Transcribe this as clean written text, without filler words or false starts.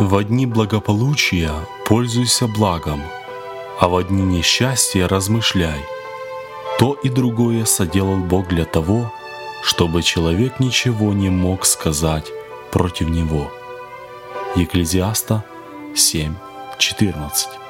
В дни благополучия пользуйся благом, а в дни несчастья размышляй. То и другое соделал Бог для того, чтобы человек ничего не мог сказать против Него. Екклезиаста 7:14.